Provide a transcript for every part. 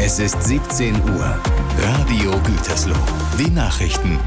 Es ist 17 Uhr. Radio Gütersloh. Die Nachrichten.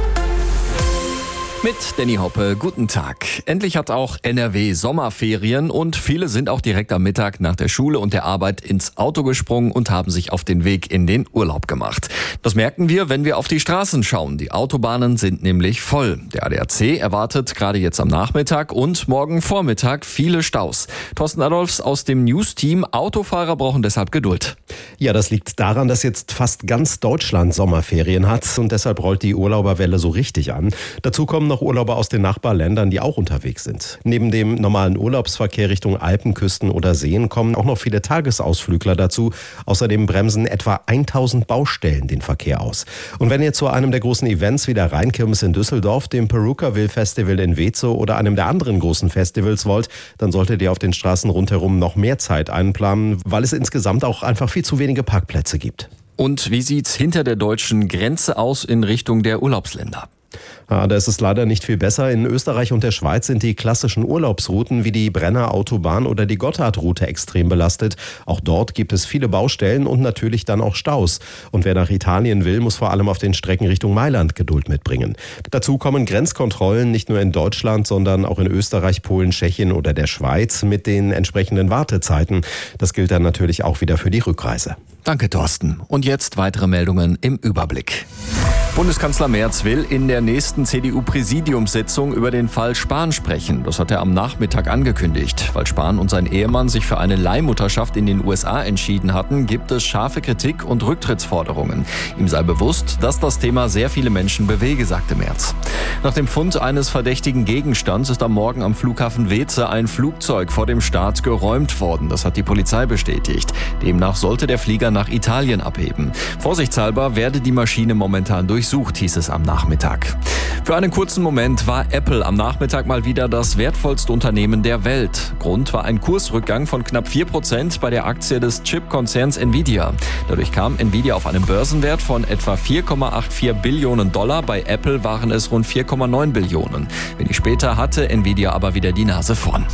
Mit Danny Hoppe, guten Tag. Endlich hat auch NRW Sommerferien und viele sind auch direkt am Mittag nach der Schule und der Arbeit ins Auto gesprungen und haben sich auf den Weg in den Urlaub gemacht. Das merken wir, wenn wir auf die Straßen schauen. Die Autobahnen sind nämlich voll. Der ADAC erwartet gerade jetzt am Nachmittag und morgen Vormittag viele Staus. Thorsten Adolfs aus dem News-Team. Autofahrer brauchen deshalb Geduld. Ja, das liegt daran, dass jetzt fast ganz Deutschland Sommerferien hat und deshalb rollt die Urlauberwelle so richtig an. Dazu kommen noch Urlauber aus den Nachbarländern, die auch unterwegs sind. Neben dem normalen Urlaubsverkehr Richtung Alpenküsten oder Seen kommen auch noch viele Tagesausflügler dazu. Außerdem bremsen etwa 1000 Baustellen den Verkehr aus. Und wenn ihr zu einem der großen Events wie der Rheinkirmes in Düsseldorf, dem Perukaville Festival in Wezo oder einem der anderen großen Festivals wollt, dann solltet ihr auf den Straßen rundherum noch mehr Zeit einplanen, weil es insgesamt auch einfach viel zu wenige Parkplätze gibt. Und wie sieht's hinter der deutschen Grenze aus in Richtung der Urlaubsländer? Da ist es leider nicht viel besser. In Österreich und der Schweiz sind die klassischen Urlaubsrouten wie die Brenner Autobahn oder die Gotthardroute extrem belastet. Auch dort gibt es viele Baustellen und natürlich dann auch Staus. Und wer nach Italien will, muss vor allem auf den Strecken Richtung Mailand Geduld mitbringen. Dazu kommen Grenzkontrollen nicht nur in Deutschland, sondern auch in Österreich, Polen, Tschechien oder der Schweiz mit den entsprechenden Wartezeiten. Das gilt dann natürlich auch wieder für die Rückreise. Danke, Thorsten. Und jetzt weitere Meldungen im Überblick. Bundeskanzler Merz will in der nächsten CDU-Präsidiumssitzung über den Fall Spahn sprechen. Das hat er am Nachmittag angekündigt. Weil Spahn und sein Ehemann sich für eine Leihmutterschaft in den USA entschieden hatten, gibt es scharfe Kritik und Rücktrittsforderungen. Ihm sei bewusst, dass das Thema sehr viele Menschen bewege, sagte Merz. Nach dem Fund eines verdächtigen Gegenstands ist am Morgen am Flughafen Weeze ein Flugzeug vor dem Start geräumt worden. Das hat die Polizei bestätigt. Demnach sollte der Flieger nach Italien abheben. Vorsichtshalber werde die Maschine momentan durchsucht, hieß es am Nachmittag. Für einen kurzen Moment war Apple am Nachmittag mal wieder das wertvollste Unternehmen der Welt. Grund war ein Kursrückgang von knapp 4% bei der Aktie des Chipkonzerns Nvidia. Dadurch kam Nvidia auf einen Börsenwert von etwa 4,84 Billionen $. Bei Apple waren es rund 4,9 Billionen. Wenig später hatte Nvidia aber wieder die Nase vorn.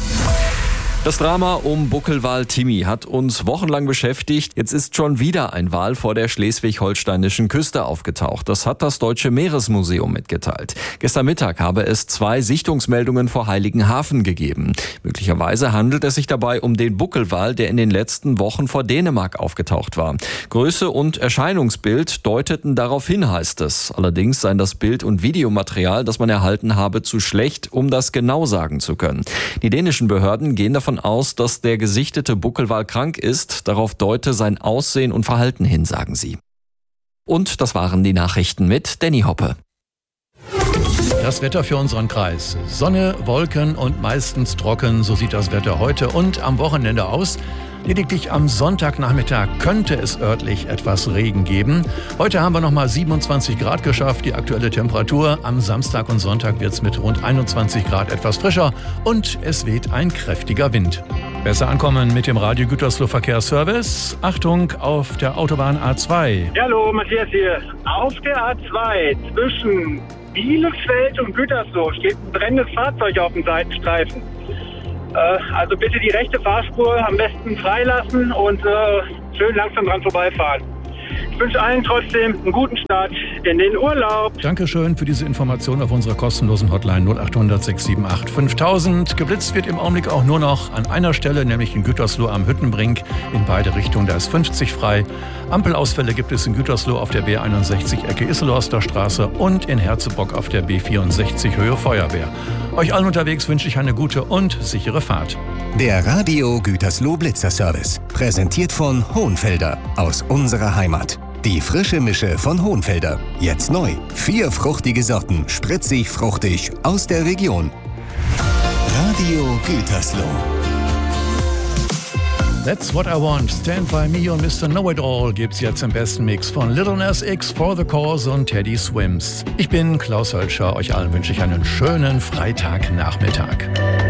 Das Drama um Buckelwal Timmy hat uns wochenlang beschäftigt. Jetzt ist schon wieder ein Wal vor der schleswig-holsteinischen Küste aufgetaucht. Das hat das Deutsche Meeresmuseum mitgeteilt. Gestern Mittag habe es 2 Sichtungsmeldungen vor Heiligenhafen gegeben. Möglicherweise handelt es sich dabei um den Buckelwal, der in den letzten Wochen vor Dänemark aufgetaucht war. Größe und Erscheinungsbild deuteten darauf hin, heißt es. Allerdings seien das Bild- und Videomaterial, das man erhalten habe, zu schlecht, um das genau sagen zu können. Die dänischen Behörden gehen davon aus, dass der gesichtete Buckelwal krank ist. Darauf deute sein Aussehen und Verhalten hin, sagen sie. Und das waren die Nachrichten mit Danny Hoppe. Das Wetter für unseren Kreis. Sonne, Wolken und meistens trocken. So sieht das Wetter heute und am Wochenende aus. Lediglich am Sonntagnachmittag könnte es örtlich etwas Regen geben. Heute haben wir nochmal 27 Grad geschafft, die aktuelle Temperatur. Am Samstag und Sonntag wird es mit rund 21 Grad etwas frischer und es weht ein kräftiger Wind. Besser ankommen mit dem Radio Gütersloh Verkehrsservice. Achtung auf der Autobahn A2. Hallo, Matthias hier. Auf der A2 zwischen Bielefeld und Gütersloh steht ein brennendes Fahrzeug auf dem Seitenstreifen. Also bitte die rechte Fahrspur am besten freilassen und schön langsam dran vorbeifahren. Ich wünsche allen trotzdem einen guten Start in den Urlaub. Dankeschön für diese Information auf unserer kostenlosen Hotline 0800 678 5000. Geblitzt wird im Augenblick auch nur noch an einer Stelle, nämlich in Gütersloh am Hüttenbrink. In beide Richtungen, da ist 50 frei. Ampelausfälle gibt es in Gütersloh auf der B61 Ecke Isselhorster Straße und in Herzebrock auf der B64 Höhe Feuerwehr. Euch allen unterwegs wünsche ich eine gute und sichere Fahrt. Der Radio Gütersloh Blitzerservice. Präsentiert von Hohenfelder aus unserer Heimat. Die frische Mische von Hohenfelder. Jetzt neu. 4 fruchtige Sorten. Spritzig, fruchtig aus der Region. Radio Gütersloh. That's What I Want, Stand By Me und Mr. Know-It-All gibt's jetzt im besten Mix von Lil Nas X, For the Cause und Teddy Swims. Ich bin Klaus Hölscher, euch allen wünsche ich einen schönen Freitagnachmittag.